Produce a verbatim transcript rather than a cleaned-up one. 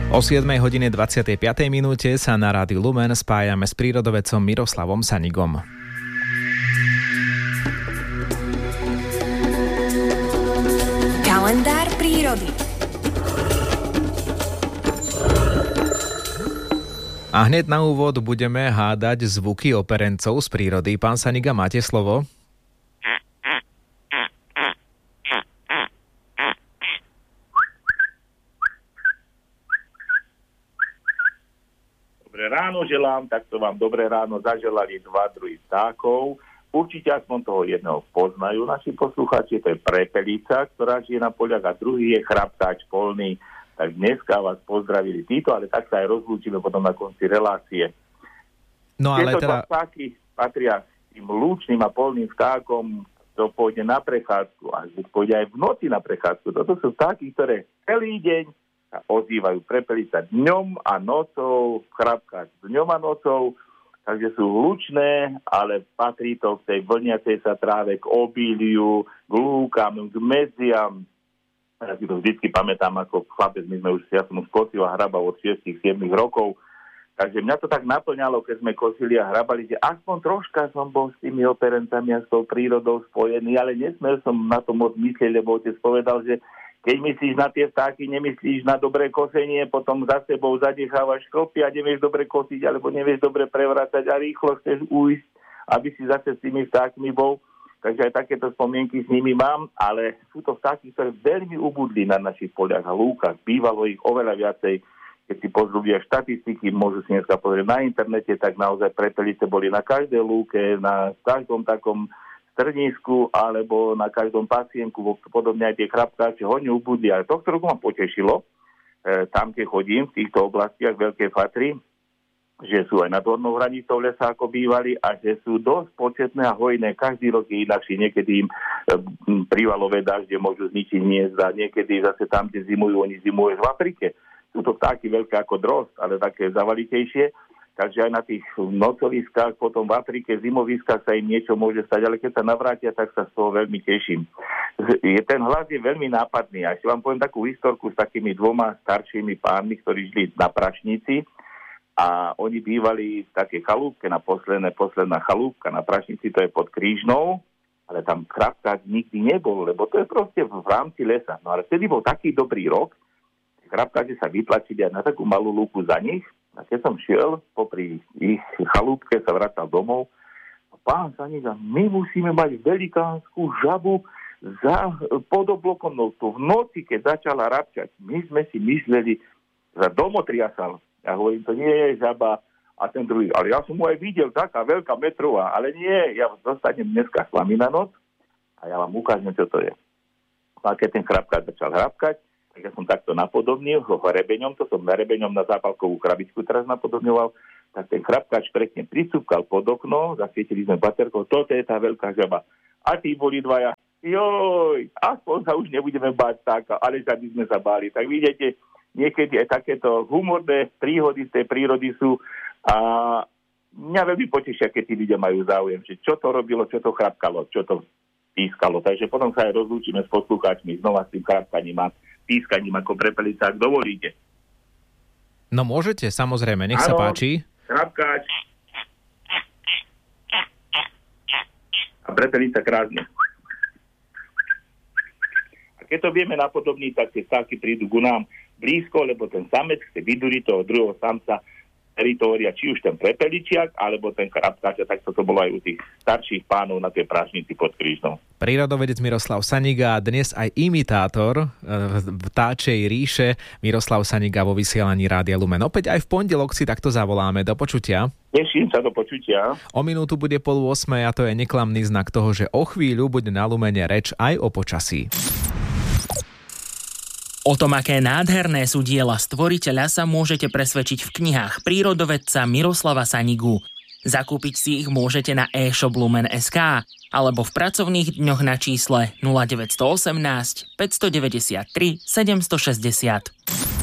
O siedmej hodine dvadsiatej piatej minúte sa na Rádiu Lumen spájame s prírodovedcom Miroslavom Sanigom. Kalendár prírody. A hneď na úvod budeme hádať zvuky operencov z prírody. Pán Saniga, máte slovo? Dobré ráno želám, takto vám dobré ráno zaželali dva druhy vtákov. Určite aspoň toho jedného poznajú naši poslucháči, to je prepelica, ktorá žije na poliach, a druhý je chrapkáč polný. Tak dneska vás pozdravili títo, ale tak sa aj rozlúčime potom na konci relácie. No ale Tieto teda... dva vtáky patria tým lúčným a polným vtákom, to pôjde na prechádzku, a pôjde aj v noci na prechádzku. Toto sú vtáky, ktoré celý deň sa ozývajú. Prepelica dňom a nocou, chrapkáč dňom a nocou, takže sú hlučné, ale patrí to v tej vlniacej sa tráve k obíliu, k lúkam, k medziam. Ja si to vždycky pamätám, ako chlapec, my sme už, ja som už kosil a hrabal od šesť sedem rokov, takže mňa to tak naplňalo, keď sme kosili a hrabali, že aspoň troška som bol s tými operencami a s tou prírodou spojený, ale nesmel som na to moc myslieť, lebo otec povedal, že keď myslíš na tie vtáky, nemyslíš na dobré kosenie, potom za sebou zadechávaš klopy a nevieš dobre kosiť, alebo nevieš dobre prevrácať a rýchlo chceš ujsť, aby si zase s tými vtákmi bol. Takže aj takéto spomienky s nimi mám, ale sú to vtáky, ktoré veľmi ubudli na našich poliach a lúkach. Bývalo ich oveľa viacej. Keď si pozrú ľudia štatistiky, môžu si dneska pozrieť na internete, tak naozaj prepelice boli na každej lúke, na každom takom strnisku alebo na každom pasienku, podobne aj tie chrapkáče, hodne ubudli. Ale tohto roku ma potešilo, e, tam, keď chodím v týchto oblastiach Veľkej Fatry, že sú aj nad hornou hranicou lesa, ako bývali, a že sú dosť početné a hojné. Každý rok je inakší. Niekedy im e, prívalové dažde môžu zničiť hniezda, niekedy zase tam, kde zimujú, oni zimujú v Afrike. Sú to vtáky veľké ako drozd, ale také zavalitejšie. Takže aj na tých nocoviskách, potom v Afrike, zimoviskách sa im niečo môže stať, ale keď sa navrátia, tak sa z toho veľmi teším. Ten hlas je veľmi nápadný. A ešte vám poviem takú historku s takými dvoma staršími pánmi, ktorí žili na Prašnici, a oni bývali v takej chalúbke, na posledné, posledná chalúbka na Prašnici, to je pod Krížnou, ale tam chrapkáč nikdy nebol, lebo to je proste v rámci lesa. No ale vtedy bol taký dobrý rok, chrapkáči sa vytlačili aj na takú malú lúku za nich. A keď som šiel popri ich chalúbke, sa vracal domov, pán Saniga, my musíme mať velikánsku žabu za pod oblokom. No to v noci, keď začala rapčať, my sme si mysleli, že domotriasal. Ja hovorím, to nie je žaba. A ten druhý, ale ja som mu aj videl, taká veľká metrová, ale nie, ja zostanem dneska s vami na noc a ja vám ukážem, čo to je. A keď ten chrapkáč začal hrabkať, tak ja som takto napodobnil ho rebeňom, to som na rebeňom na zápalkovú krabičku teraz napodobňoval, tak ten chrapkáč prekne pricúpkal pod okno, zasvietili sme baterkou, toto je tá veľká žaba. A tí boli dvaja, joj, aspoň sa už nebudeme báť tak, ale že by sme sa báli. Tak vidíte, niekedy aj takéto humorné príhody z tej prírody sú, a mňa veľmi potešia, keď tí ľudia majú záujem, že čo to robilo, čo to chrapkalo, čo to pískalo. Takže potom sa aj rozlúčime s poslucháčmi znova s tým chrapkaním a pískaním ako prepelica, ak dovolíte. No môžete, samozrejme, nech sa Áno, páči. Chrapkáč. A prepelica krásne. A keď to vieme napodobniť, tak tie vtáky prídu ku nám blízko, lebo ten samec chce vyduriť toho druhého samca teritória, či už ten prepeličiak, alebo ten chrapkáč, tak to bolo aj u tých starších pánov na tej Prašnici pod Krížnou. Prírodovedec Miroslav Saniga a dnes aj imitátor vtáčej ríše Miroslav Saniga vo vysielaní Rádia Lumen. Opäť aj v pondelok si takto zavoláme. Do počutia. Teším sa, do počutia. O minútu bude pol ôsmej a to je neklamný znak toho, že o chvíľu bude na Lumene reč aj o počasí. O tom, aké nádherné sú diela stvoriteľa, sa môžete presvedčiť v knihách prírodovedca Miroslava Sanigu. Zakúpiť si ich môžete na e-shop lumen bodka es ká alebo v pracovných dňoch na čísle nula deväť jedna osem päť deväť tri sedem šesť nula.